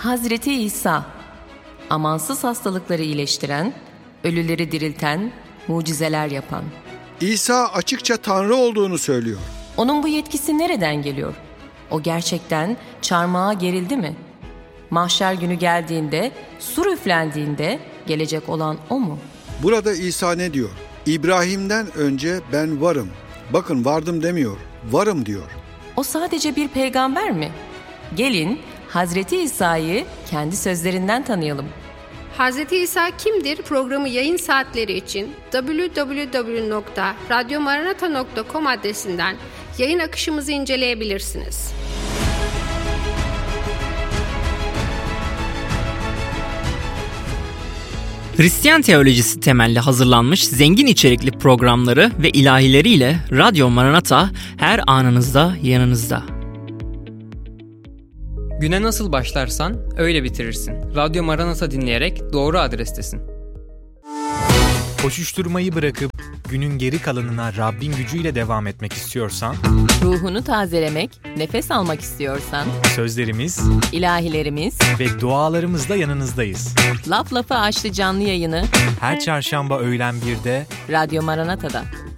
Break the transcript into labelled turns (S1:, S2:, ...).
S1: Hazreti İsa, amansız hastalıkları iyileştiren, ölüleri dirilten, mucizeler yapan.
S2: İsa açıkça Tanrı olduğunu söylüyor.
S1: Onun bu yetkisi nereden geliyor? O gerçekten çarmıha gerildi mi? Mahşer günü geldiğinde, sur üflendiğinde gelecek olan o mu?
S2: Burada İsa ne diyor? İbrahim'den önce ben varım. Bakın vardım demiyor, varım diyor.
S1: O sadece bir peygamber mi? Gelin Hazreti İsa'yı kendi sözlerinden tanıyalım.
S3: Hazreti İsa kimdir programı yayın saatleri için www.radyomaranatha.com adresinden yayın akışımızı inceleyebilirsiniz.
S4: Hristiyan teolojisi temelli hazırlanmış zengin içerikli programları ve ilahileriyle Radyo Maranatha her anınızda yanınızda.
S5: Güne nasıl başlarsan öyle bitirirsin. Radyo Maranatha dinleyerek doğru adrestesin.
S6: Koşuşturmayı bırakıp günün geri kalanına Rabbin gücüyle devam etmek istiyorsan,
S1: Ruhunu tazelemek, nefes almak istiyorsan,
S6: sözlerimiz,
S1: ilahilerimiz
S6: ve dualarımızla yanınızdayız.
S1: Laf Lafı Açtı canlı yayını
S6: Her çarşamba öğlen 1'de
S1: Radyo Maranatha'da.